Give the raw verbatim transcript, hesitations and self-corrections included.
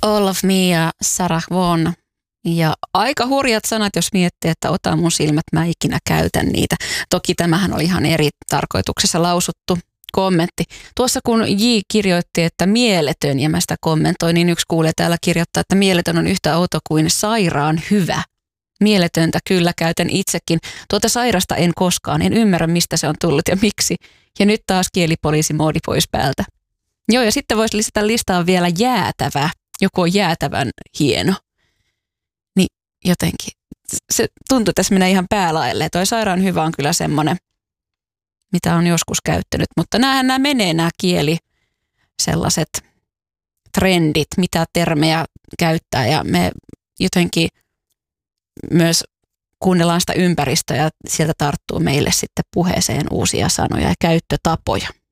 All of Me ja Sarah Vaughan. Ja aika hurjat sanat, jos miettii, että ota mun silmät, mä ikinä käytän niitä. Toki tämähän oli ihan eri tarkoituksessa lausuttu kommentti. Tuossa kun J kirjoitti, että mieletön, ja mä sitä kommentoin, niin yksi kuulija täällä kirjoittaa, että mieletön on yhtä outo kuin sairaan hyvä. Mieletöntä kyllä käytän itsekin. Tuota sairasta en koskaan, en ymmärrä mistä se on tullut ja miksi. Ja nyt taas kielipoliisimoodi pois päältä. Joo, ja sitten voisi lisätä listaan vielä jäätävä. Joku on jäätävän hieno. Niin jotenkin, se tuntuu tässä menee ihan päälaelle. Toi sairaan hyvä on kyllä semmoinen, mitä on joskus käyttänyt. Mutta näähän nämä menee nämä kieli, sellaiset trendit, mitä termejä käyttää. Ja me jotenkin myös kuunnellaan sitä ympäristöä ja sieltä tarttuu meille sitten puheeseen uusia sanoja ja käyttötapoja.